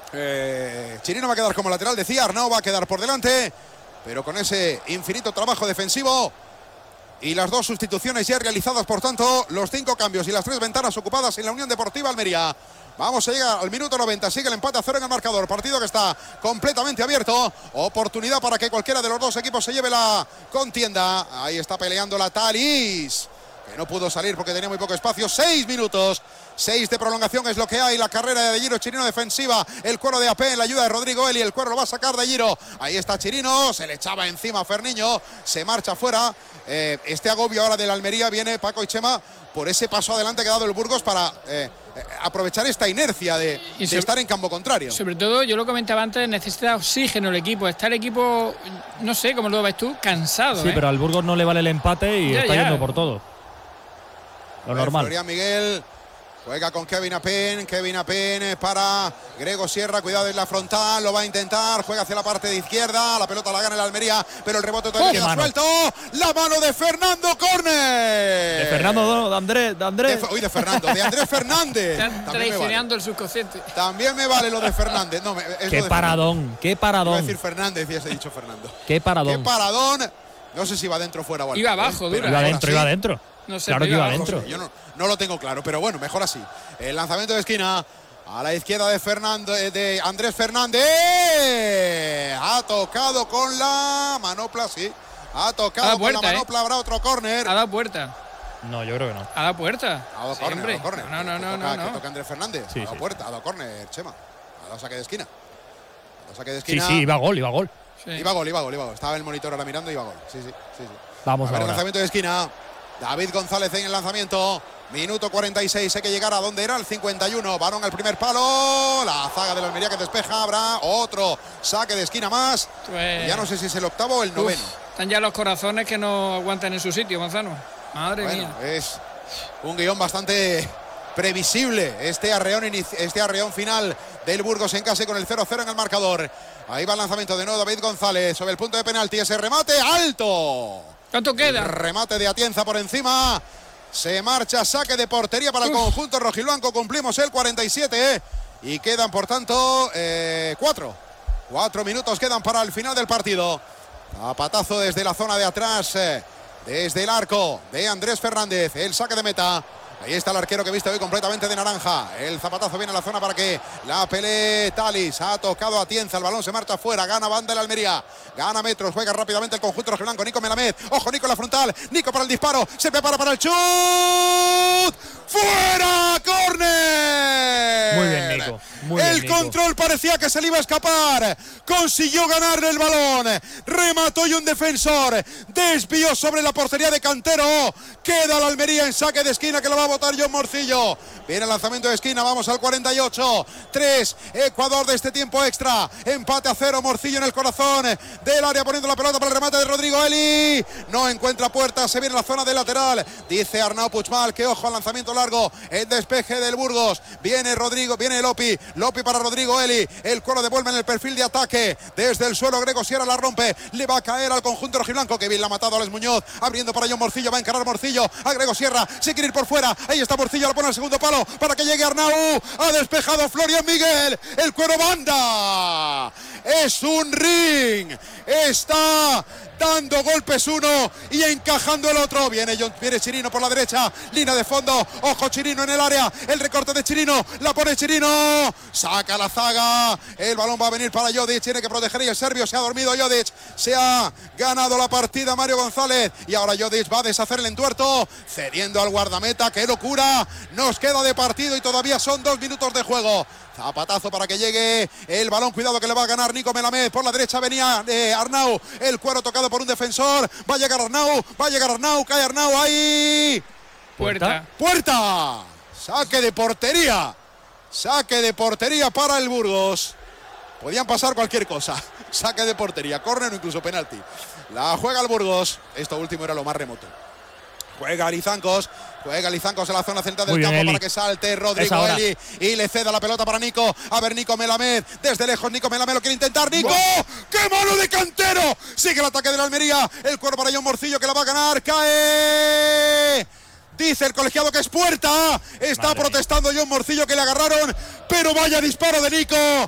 Chirino va a quedar como lateral, decía. Arnau va a quedar por delante, pero con ese infinito trabajo defensivo y las 2 sustituciones ya realizadas, por tanto, los 5 cambios y las 3 ventanas ocupadas en la Unión Deportiva Almería. Vamos a llegar al minuto 90, sigue el empate a 0 en el marcador, partido que está completamente abierto, oportunidad para que cualquiera de los 2 equipos se lleve la contienda. Ahí está peleando la Thalys, que no pudo salir porque tenía muy poco espacio. 6 minutos, 6 de prolongación es lo que hay. La carrera de Giro, Chirino defensiva, el cuero de AP en la ayuda de Rodrigo Eli, el cuero lo va a sacar de Giro. Ahí está Chirino, se le echaba encima a Ferniño, se marcha fuera. Este agobio ahora del Almería viene, Paco y Chema, por ese paso adelante que ha dado el Burgos para aprovechar esta inercia de estar en campo contrario. Sobre todo, yo lo comentaba antes, necesita oxígeno el equipo. Está el equipo, no sé cómo lo ves tú, cansado. Sí, pero al Burgos no le vale el empate y está yendo por todo. Lo normal. Florian Miguel juega con Kevin Apen para Grego Sierra, cuidado en la frontal, lo va a intentar, juega hacia la parte de izquierda, la pelota la gana el Almería, pero el rebote todavía queda suelto. La mano de Fernando, córner. De Fernando, de Andrés. De Andrés Fernández. Están traicionando el subconsciente. También me vale lo de Fernández. No, qué paradón, qué paradón. Iba a decir Fernández y ya se ha dicho Fernando. Qué paradón. Qué paradón. No sé si iba adentro o fuera. Iba abajo, dura. Iba adentro. No sé, claro que iba adentro. Yo no lo tengo claro, pero bueno, mejor así. El lanzamiento de esquina a la izquierda de Andrés Fernández. Ha tocado con la manopla, sí. Ha tocado con la manopla, habrá otro córner. Ha dado puerta. No, yo creo que no. ¿Ha dado puerta? Ha dado córner. No. Que toca Andrés Fernández. Sí, ha dado puerta, ha dado córner, Chema. Ha dado saque de esquina. Sí, iba gol. Sí. Iba gol. Estaba el monitor ahora mirando y iba gol. Sí. Vamos a ver ahora. El lanzamiento de esquina. David González en el lanzamiento. Minuto 46, hay que llegar a donde era el 51. Balón al primer palo. La zaga de la Almería que despeja. Habrá otro saque de esquina más. Ya no sé si es el 8º o el 9º. Están ya los corazones que no aguantan en su sitio, Manzano. Madre mía. Es un guión bastante previsible. Este arreón final del Burgos en casa con el 0-0 en el marcador. Ahí va el lanzamiento de nuevo David González sobre el punto de penalti. Ese remate alto. ¿Cuánto queda? El remate de Atienza por encima. Se marcha, saque de portería para el conjunto rojiblanco. Cumplimos el 47 y quedan, por tanto, 4 minutos quedan para el final del partido. Zapatazo desde la zona de atrás, desde el arco de Andrés Fernández. El saque de meta. Ahí está el arquero que viste hoy completamente de naranja. El zapatazo viene a la zona para que la pelee Thalys. Ha tocado a Atienza. El balón se marcha afuera. Gana banda el Almería. Gana metros. Juega rápidamente el conjunto rojiblanco. Nico Melamed. Ojo, Nico en la frontal. Nico para el disparo. Se prepara para el chut. ¡Fuera! ¡Córner! Muy bien, Nico. El control parecía que se le iba a escapar. Consiguió ganarle el balón. Remató y un defensor desvió sobre la portería de Cantero. Queda la Almería en saque de esquina que lo va a botar John Morcillo. Viene el lanzamiento de esquina. Vamos al 48. 3. Ecuador de este tiempo extra. Empate a 0. Morcillo en el corazón del área poniendo la pelota para el remate de Rodrigo Eli. No encuentra puerta. Se viene a la zona de lateral. Dice Arnau Puigmal que ojo al lanzamiento largo. El despeje del Burgos. Viene Rodrigo. Viene Lopi para Rodrigo Eli. El cuero devuelve en el perfil de ataque. Desde el suelo Grego Sierra la rompe. Le va a caer al conjunto rojiblanco. Que bien la ha matado Alex Muñoz. Abriendo para John Morcillo. Va a encarar Morcillo a Grego Sierra. Se quiere ir por fuera. Ahí está Morcillo. La pone al segundo palo para que llegue Arnau. Ha despejado Florian Miguel. El cuero banda. Es un ring. Está dando golpes uno y encajando el otro. Viene Chirino por la derecha. Línea de fondo. Ojo Chirino en el área. El recorte de Chirino. La pone Chirino. Saca la zaga. El balón va a venir para Jodic. Tiene que proteger y el serbio se ha dormido. Jodic se ha ganado la partida Mario González. Y ahora Jodic va a deshacer el entuerto. Cediendo al guardameta. ¡Qué locura! Nos queda de partido y todavía son 2 minutos de juego. Zapatazo para que llegue el balón. Cuidado que le va a ganar Nico Melamed. Por la derecha venía Arnau. El cuero tocado por un defensor. Va a llegar Arnau. Cae Arnau ahí. Puerta. Saque de portería. Saque de portería para el Burgos. Podían pasar cualquier cosa. Saque de portería. Córner o incluso penalti. La juega el Burgos. Esto último era lo más remoto. Juega Lizancos en la zona central del campo para que salte Rodrigo Eli y le ceda la pelota para Nico. A ver Nico Melamed, desde lejos Nico Melamed lo quiere intentar. ¡Nico! ¡Qué mano de Cantero! Sigue el ataque de la Almería. El cuero para John Morcillo que la va a ganar. ¡Cae! Dice el colegiado que es puerta. Está protestando John Morcillo que le agarraron. Pero vaya disparo de Nico.